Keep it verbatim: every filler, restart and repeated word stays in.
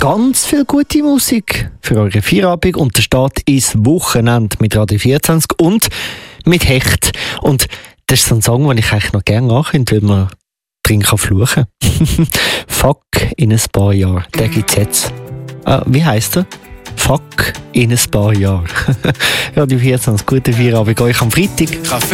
ganz viel gute Musik für eure Feierabend und der Start ins Wochenende mit Radio vierundzwanzig und mit Hecht. Und das ist so ein Song, den ich eigentlich noch gerne ankündige, weil man drin kann fluchen kann. Fuck in ein paar Jahren. Der gibt's jetzt. Äh, wie heisst er? Fuck in ein paar Jahren. Radio vierundzwanzig, gute Feierabend euch am Freitag. Kaffee